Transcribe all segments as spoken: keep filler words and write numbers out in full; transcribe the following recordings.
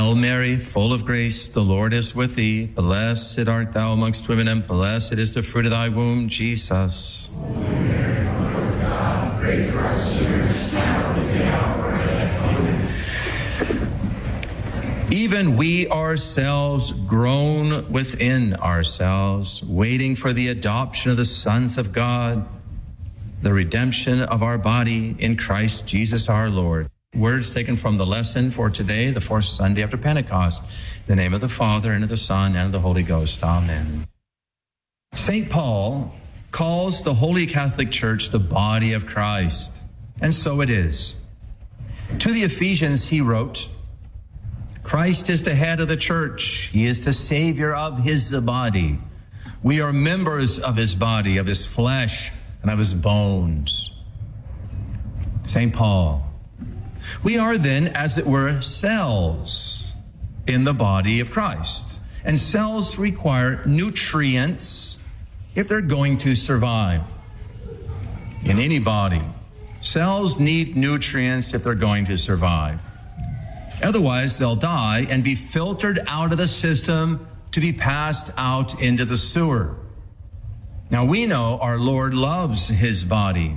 Hail Mary, full of grace, the Lord is with thee. Blessed art thou amongst women, and blessed is the fruit of thy womb, Jesus. Holy Mary, Mother of God, pray for us sinners, now and at the hour of our death. Amen. Even we ourselves groan within ourselves, waiting for the adoption of the sons of God, the redemption of our body in Christ Jesus our Lord. Words taken from the lesson for today, the fourth Sunday after Pentecost. In the name of the Father, and of the Son, and of the Holy Ghost. Amen. Saint Paul calls the Holy Catholic Church the body of Christ, and so it is. To the Ephesians he wrote, Christ is the head of the church. He is the Savior of his body. We are members of his body, of his flesh, and of his bones. Saint Paul. We are then, as it were, cells in the body of Christ. And cells require nutrients if they're going to survive. In any body, cells need nutrients if they're going to survive. Otherwise, they'll die and be filtered out of the system to be passed out into the sewer. Now, we know our Lord loves his body.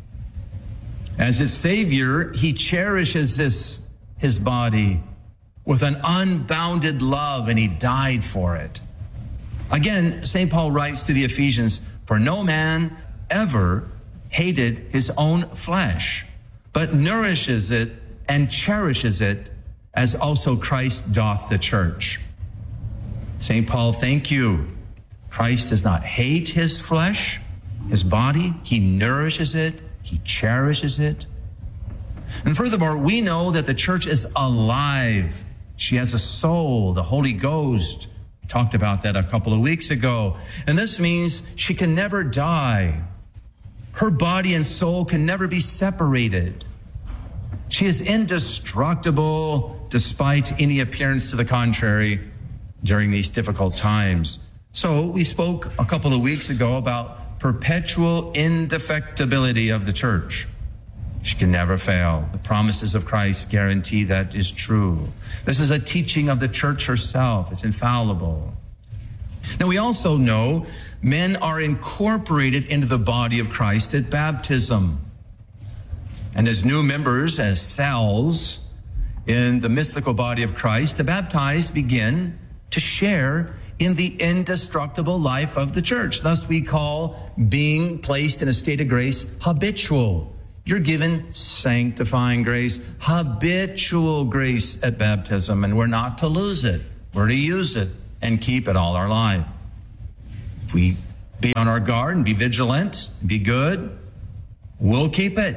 As his Savior, he cherishes this, his body with an unbounded love, and he died for it. Again, Saint Paul writes to the Ephesians, for no man ever hated his own flesh, but nourishes it and cherishes it, as also Christ doth the church. Saint Paul, thank you. Christ does not hate his flesh, his body. He nourishes it. He cherishes it. And furthermore, we know that the church is alive. She has a soul, the Holy Ghost. We talked about that a couple of weeks ago. And this means she can never die. Her body and soul can never be separated. She is indestructible despite any appearance to the contrary during these difficult times. So we spoke a couple of weeks ago about perpetual indefectibility of the church. She can never fail. The promises of Christ guarantee that is true. This is a teaching of the church herself. It's infallible. Now, we also know men are incorporated into the body of Christ at baptism. And as new members, as cells in the mystical body of Christ, the baptized begin to share in the indestructible life of the church. Thus we call being placed in a state of grace habitual. You're given sanctifying grace, habitual grace at baptism, and we're not to lose it. We're to use it and keep it all our life. If we be on our guard and be vigilant, be good, we'll keep it.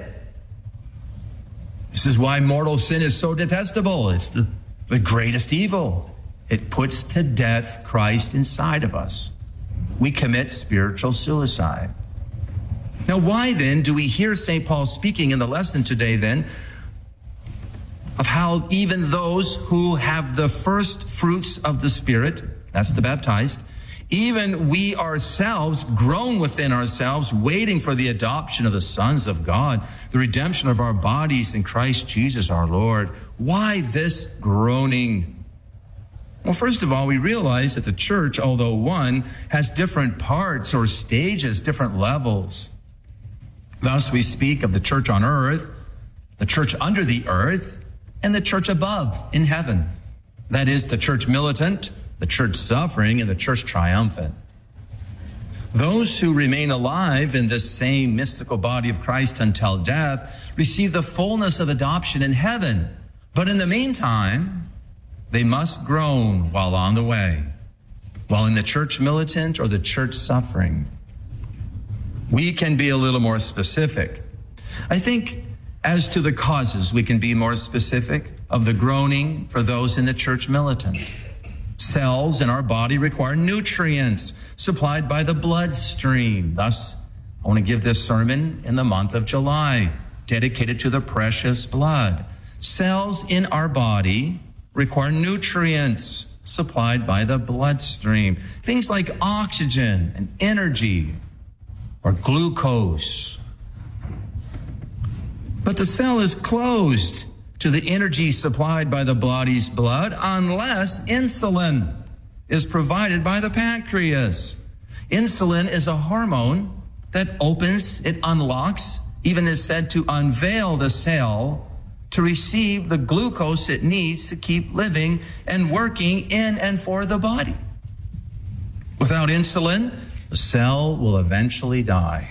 This is why mortal sin is so detestable. It's the, the greatest evil. It puts to death Christ inside of us. We commit spiritual suicide. Now, why then do we hear Saint Paul speaking in the lesson today then of how even those who have the first fruits of the Spirit, that's the baptized, even we ourselves groan within ourselves, waiting for the adoption of the sons of God, the redemption of our bodies in Christ Jesus our Lord? Why this groaning? Well, first of all, we realize that the church, although one, has different parts or stages, different levels. Thus, we speak of the church on earth, the church under the earth, and the church above in heaven. That is, the church militant, the church suffering, and the church triumphant. Those who remain alive in this same mystical body of Christ until death receive the fullness of adoption in heaven. But in the meantime, they must groan while on the way, while in the church militant or the church suffering. We can be a little more specific. I think as to the causes, we can be more specific of the groaning for those in the church militant. Cells in our body require nutrients supplied by the bloodstream. Thus, I want to give this sermon in the month of July, dedicated to the precious blood. Cells in our body require nutrients supplied by the bloodstream. Things like oxygen and energy or glucose. But the cell is closed to the energy supplied by the body's blood unless insulin is provided by the pancreas. Insulin is a hormone that opens, it unlocks, even is said to unveil the cell to receive the glucose it needs to keep living and working in and for the body. Without insulin, the cell will eventually die.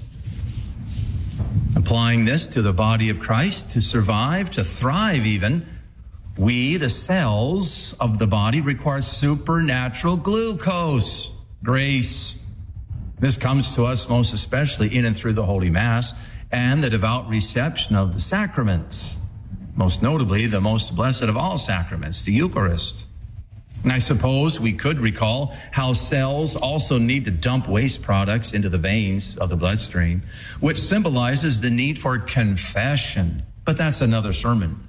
Applying this to the body of Christ, to survive, to thrive even, we, the cells of the body, require supernatural glucose, grace. This comes to us most especially in and through the Holy Mass and the devout reception of the sacraments, most notably the most blessed of all sacraments, the Eucharist. And I suppose we could recall how cells also need to dump waste products into the veins of the bloodstream, which symbolizes the need for confession. But that's another sermon.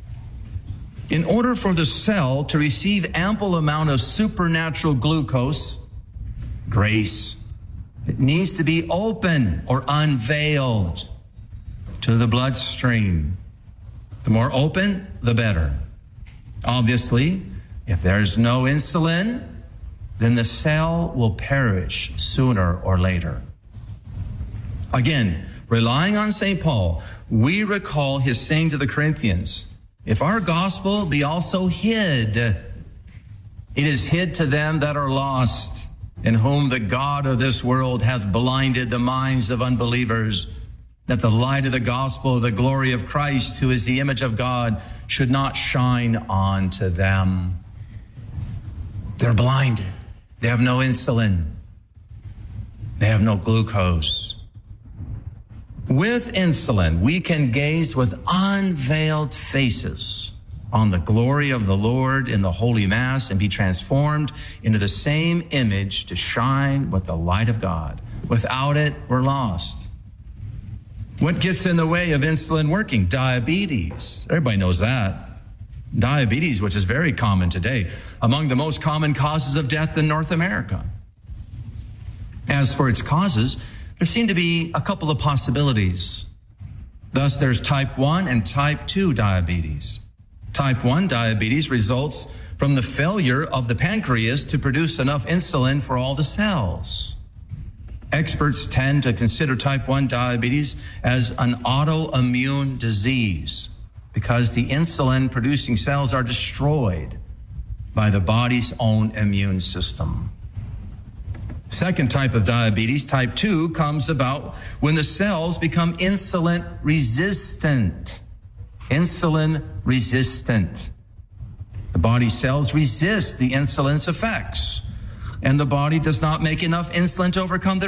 In order for the cell to receive ample amount of supernatural glucose, grace, it needs to be open or unveiled to the bloodstream. The more open, the better. Obviously, if there's no insulin, then the cell will perish sooner or later. Again, relying on Saint Paul, we recall his saying to the Corinthians, if our gospel be also hid, it is hid to them that are lost, in whom the God of this world hath blinded the minds of unbelievers, that the light of the gospel of the glory of Christ, who is the image of God, should not shine on to them. They're blinded. They have no insulin. They have no glucose. With insulin, we can gaze with unveiled faces on the glory of the Lord in the Holy Mass and be transformed into the same image to shine with the light of God. Without it, we're lost. What gets in the way of insulin working? Diabetes. Everybody knows that. Diabetes, which is very common today, among the most common causes of death in North America. As for its causes, there seem to be a couple of possibilities. Thus, there's type one and type two diabetes. Type one diabetes results from the failure of the pancreas to produce enough insulin for all the cells. Experts tend to consider type one diabetes as an autoimmune disease because the insulin-producing cells are destroyed by the body's own immune system. Second type of diabetes, type two, comes about when the cells become insulin resistant. Insulin resistant. The body cells resist the insulin's effects, and the body does not make enough insulin to overcome the